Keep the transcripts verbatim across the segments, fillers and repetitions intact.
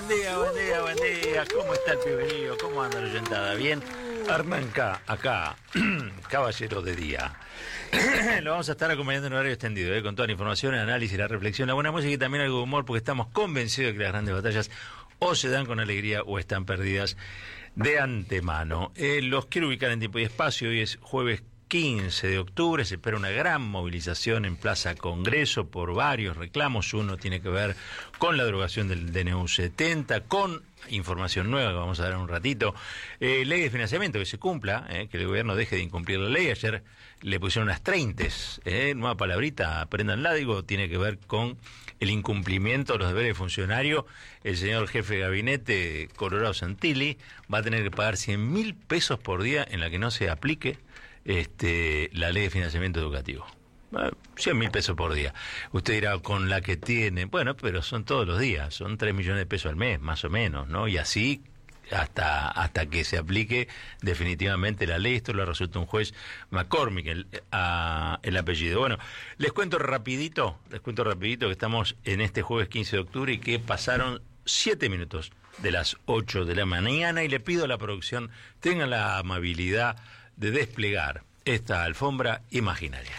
buen día, buen día, buen día. ¿Cómo está el piberío? ¿Cómo anda la oyentada? ¿Bien? Arranca acá, Caballero de Día. Lo vamos a estar acompañando en horario extendido, ¿eh? Con toda la información, el análisis, la reflexión, la buena música y también algo de humor, porque estamos convencidos de que las grandes batallas o se dan con alegría o están perdidas de antemano. Eh, los quiero ubicar en tiempo y espacio. Hoy es jueves quince de octubre, se espera una gran movilización en Plaza Congreso por varios reclamos. Uno tiene que ver con la derogación del D N U setenta, con información nueva que vamos a dar en un ratito, eh, ley de financiamiento, que se cumpla, eh, que el gobierno deje de incumplir la ley. Ayer le pusieron unas treintes, eh, nueva palabrita, apréndanla, digo, tiene que ver con el incumplimiento de los deberes de funcionario. El señor jefe de gabinete, Colorado Santilli, va a tener que pagar cien mil pesos por día en la que no se aplique Este, la ley de financiamiento educativo. cien mil pesos por día. Usted dirá, con la que tiene, bueno, pero son todos los días, son tres millones de pesos al mes, más o menos, ¿no? Y así hasta hasta que se aplique definitivamente la ley. Esto lo resuelto un juez, McCormick, el, a, el apellido. Bueno, les cuento rapidito, les cuento rapidito que estamos en este jueves quince de octubre y que pasaron siete minutos de las ocho de la mañana, y le pido a la producción tengan la amabilidad de desplegar esta alfombra imaginaria.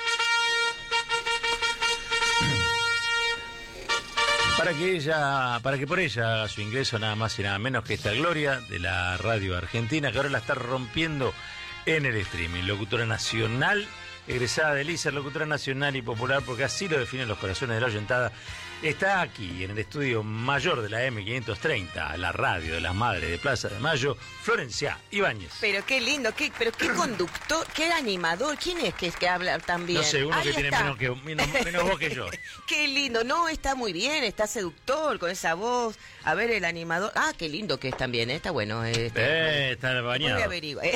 Para que ella, para que por ella haga su ingreso nada más y nada menos que esta gloria de la radio argentina, que ahora la está rompiendo en el streaming. Locutora nacional, egresada del I S E R, locutora nacional y popular, porque así lo definen los corazones de la oyentada. Está aquí en el estudio mayor de la M quinientos treinta, la radio de las madres de Plaza de Mayo, Florencia Ibáñez. Pero qué lindo, qué, pero qué conductor, qué animador. ¿Quién es que, que habla tan bien? No sé, uno Ahí que está. tiene menos, que, menos, menos voz que yo. Qué lindo, no, está muy bien, está seductor con esa voz. A ver, el animador. Ah, qué lindo que es también, ¿eh? Está bueno. Eh, está, eh, está bañado. Voy a averiguar.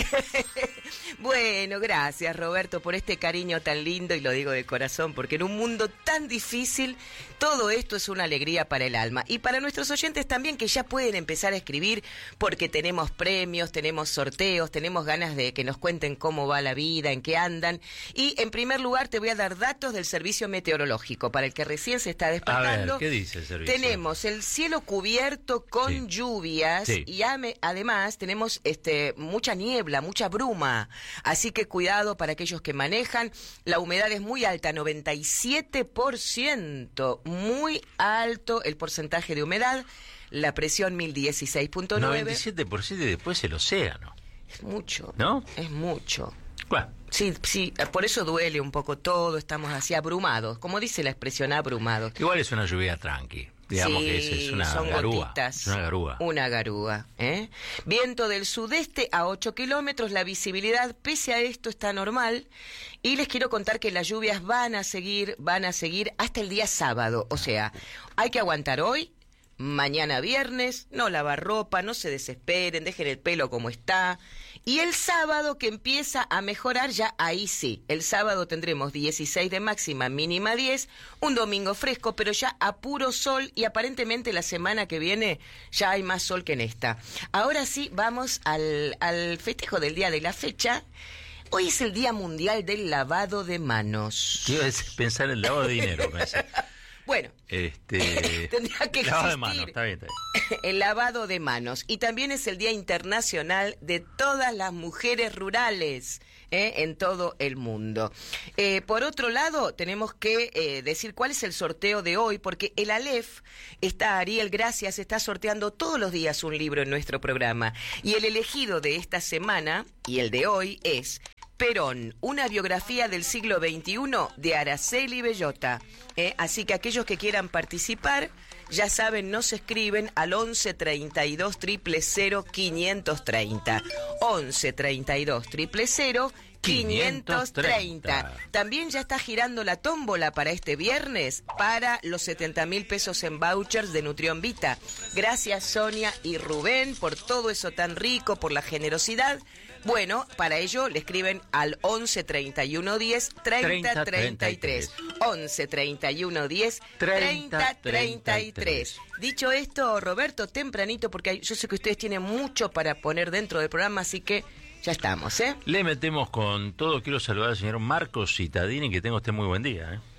Bueno, gracias Roberto por este cariño tan lindo, y lo digo de corazón, porque en un mundo tan difícil, todo esto es una alegría para el alma. Y para nuestros oyentes también, que ya pueden empezar a escribir, porque tenemos premios, tenemos sorteos, tenemos ganas de que nos cuenten cómo va la vida, en qué andan. Y en primer lugar te voy a dar datos del servicio meteorológico, para el que recién se está despertando. A ver, ¿qué dice el servicio? Tenemos el cielo cubierto con sí. lluvias, sí. y ame, además tenemos este mucha niebla, mucha bruma. Así que cuidado para aquellos que manejan. La humedad es muy alta, noventa y siete por ciento, muy alto el porcentaje de humedad. La presión mil dieciséis punto nueve. noventa y siete por ciento y después el océano. Es mucho, ¿no? Es mucho. Bueno. Sí, sí, por eso duele un poco todo, estamos así abrumados, como dice la expresión, abrumados. Igual es una lluvia tranqui, digamos, sí, que es, es una son garúa. Gotitas, es una garúa. Una garúa, ¿eh? Viento del sudeste a ocho kilómetros, la visibilidad pese a esto está normal, y les quiero contar que las lluvias van a seguir, van a seguir hasta el día sábado, o sea, hay que aguantar hoy. Mañana viernes, no lavar ropa, no se desesperen, dejen el pelo como está. Y el sábado, que empieza a mejorar, ya ahí sí. El sábado tendremos dieciséis de máxima, mínima diez, un domingo fresco, pero ya a puro sol, y aparentemente la semana que viene ya hay más sol que en esta. Ahora sí, vamos al, al festejo del día de la fecha. Hoy es el Día Mundial del Lavado de Manos. Quiero pensar en el lavado de dinero, me hace. Bueno, este, tendría que lavado existir de manos, está bien, está bien. El lavado de manos. Y también es el Día Internacional de todas las mujeres rurales, ¿eh? En todo el mundo. Eh, por otro lado, tenemos que eh, decir cuál es el sorteo de hoy, porque el Aleph, está Ariel Gracias, está sorteando todos los días un libro en nuestro programa. Y el elegido de esta semana, y el de hoy, es Perón, una biografía del siglo veintiuno de Araceli Bellota. ¿eh? Así que aquellos que quieran participar, ya saben, nos escriben al once treinta y dos cero cero quinientos treinta. once treinta y dos cero cero quinientos treinta. También ya está girando la tómbola para este viernes para los setenta mil pesos en vouchers de Nutrión Vita. Gracias Sonia y Rubén por todo eso tan rico, por la generosidad. Bueno, para ello le escriben al once treinta y uno diez treinta treinta y tres. once treinta y uno diez treinta treinta y tres. Dicho esto, Roberto, tempranito, porque hay, yo sé que ustedes tienen mucho para poner dentro del programa, así que ya estamos, ¿eh? Le metemos con todo. Quiero saludar al señor Marcos Cittadini, que tenga usted muy buen día, ¿eh?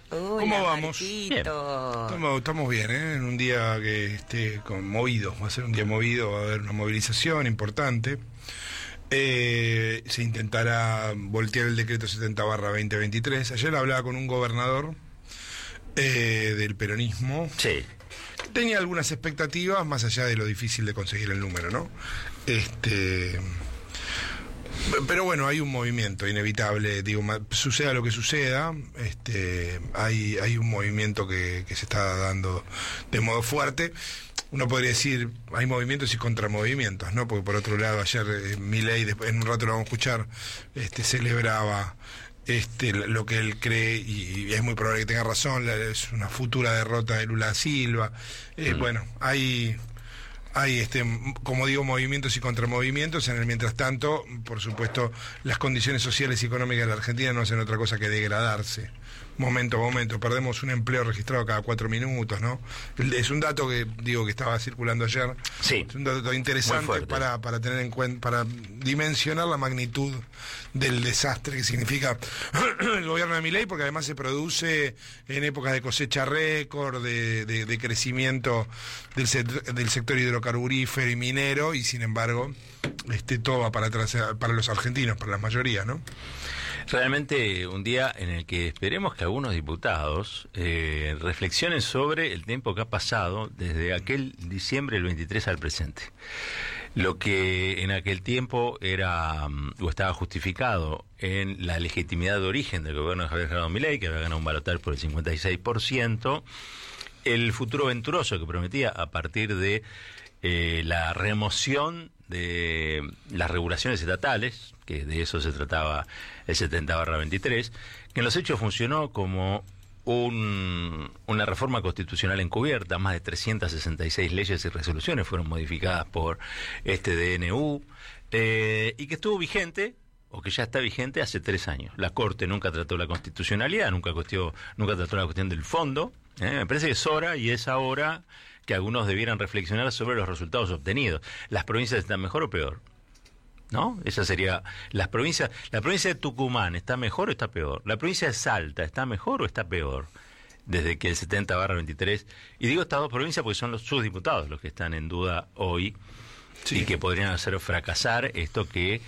Hola, ¿Cómo vamos? Bien. Estamos, estamos bien, ¿eh? En un día que esté movido, va a ser un día movido, va a haber una movilización importante. Eh, se intentará voltear el decreto setenta barra veinte veintitrés. Ayer hablaba con un gobernador eh, del peronismo. Sí. Tenía algunas expectativas, más allá de lo difícil de conseguir el número, ¿no? Este... Pero bueno, hay un movimiento inevitable, digo, suceda lo que suceda, este, hay, hay un movimiento que, que se está dando de modo fuerte. Uno podría decir, hay movimientos y contramovimientos, ¿no? Porque por otro lado, ayer eh, Milei, después, en un rato lo vamos a escuchar, este, celebraba este, lo que él cree, y, y es muy probable que tenga razón, la, es una futura derrota de Lula da Silva. Eh, mm. Bueno, hay... Hay, este, como digo, movimientos y contramovimientos. En el mientras tanto, por supuesto, las condiciones sociales y económicas de la Argentina no hacen otra cosa que degradarse. Momento a momento. Perdemos un empleo registrado cada cuatro minutos, ¿no? Es un dato que, digo, que estaba circulando ayer. Sí. Es un dato interesante para, para tener en cuenta, para dimensionar la magnitud del desastre que significa el gobierno de Milei, porque además se produce en épocas de cosecha récord, de, de, de crecimiento del, se, del sector hidrocarburífero y minero, y sin embargo, este, todo va para atrás para los argentinos, para la mayoría, ¿no? Realmente un día en el que esperemos que algunos diputados eh, reflexionen sobre el tiempo que ha pasado desde aquel diciembre del veintitrés al presente. Lo que en aquel tiempo era o estaba justificado en la legitimidad de origen del gobierno de Javier Gerardo Milei, que había ganado un balotaje por el cincuenta y seis por ciento, el futuro venturoso que prometía a partir de eh, la remoción de las regulaciones estatales, que de eso se trataba el setenta barra veintitrés, que en los hechos funcionó como un, una reforma constitucional encubierta. Más de trescientas sesenta y seis leyes y resoluciones fueron modificadas por este D N U, eh, y que estuvo vigente, o que ya está vigente, hace tres años. La Corte nunca trató la constitucionalidad, nunca, cuestió, nunca trató la cuestión del fondo. ¿eh? Me parece que es hora, y es ahora, que algunos debieran reflexionar sobre los resultados obtenidos. ¿Las provincias están mejor o peor? ¿No? Esa sería las provincias. La provincia de Tucumán está mejor o está peor. La provincia de Salta está mejor o está peor desde que el setenta barra veintitrés. Y digo estas dos provincias porque son los, sus diputados los que están en duda hoy, sí, y que podrían hacer fracasar esto que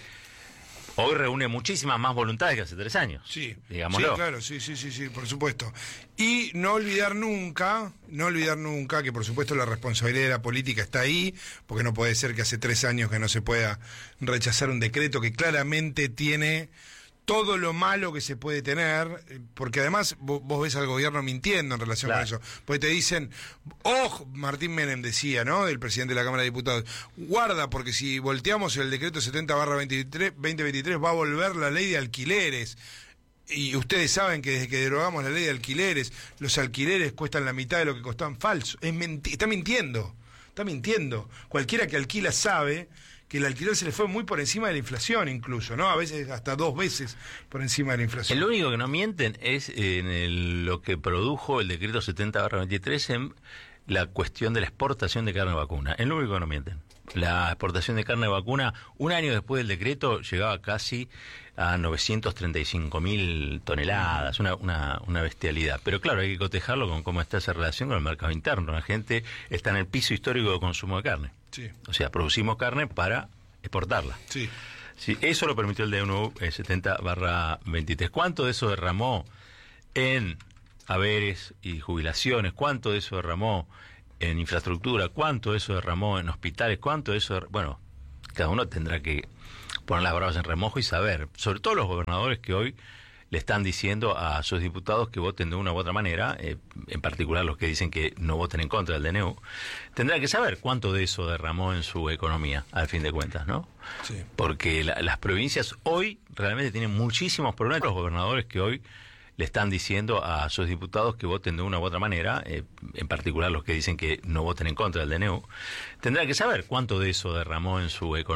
hoy reúne muchísimas más voluntades que hace tres años. Sí, digámoslo. Sí, claro, sí, sí, sí, sí, por supuesto. Y no olvidar nunca, no olvidar nunca que por supuesto la responsabilidad de la política está ahí, porque no puede ser que hace tres años que no se pueda rechazar un decreto que claramente tiene todo lo malo que se puede tener, porque además vos, vos ves al gobierno mintiendo en relación claro. con eso, porque te dicen, oh, Martín Menem decía, ¿no?, del presidente de la Cámara de Diputados, guarda, porque si volteamos el decreto setenta barra veinte veintitrés va a volver la ley de alquileres. Y ustedes saben que desde que derogamos la ley de alquileres, los alquileres cuestan la mitad de lo que costaban. Falso, es menti- está mintiendo, está mintiendo. Cualquiera que alquila sabe que el alquiler se le fue muy por encima de la inflación incluso, ¿no? A veces hasta dos veces por encima de la inflación. Lo único que no mienten es en el, lo que produjo el decreto setenta barra veintitrés en la cuestión de la exportación de carne vacuna. Es lo único que no mienten. La exportación de carne vacuna, un año después del decreto, llegaba casi a novecientas treinta y cinco mil toneladas, una, una, una bestialidad. Pero claro, hay que cotejarlo con cómo está esa relación con el mercado interno. La gente está en el piso histórico de consumo de carne. Sí. O sea, producimos carne para exportarla. Sí. Sí, eso lo permitió el D N U setenta barra veintitrés. ¿Cuánto de eso derramó en haberes y jubilaciones? ¿Cuánto de eso derramó en infraestructura? ¿Cuánto de eso derramó en hospitales? ¿Cuánto de eso derramó? Bueno, cada uno tendrá que poner las bravas en remojo y saber, sobre todo los gobernadores que hoy le están diciendo a sus diputados que voten de una u otra manera, eh, en particular los que dicen que no voten en contra del D N U, tendrá que saber cuánto de eso derramó en su economía, al fin de cuentas, ¿no? Sí. Porque la, las provincias hoy realmente tienen muchísimos problemas. Los gobernadores que hoy le están diciendo a sus diputados que voten de una u otra manera, eh, en particular los que dicen que no voten en contra del D N U, tendrá que saber cuánto de eso derramó en su economía.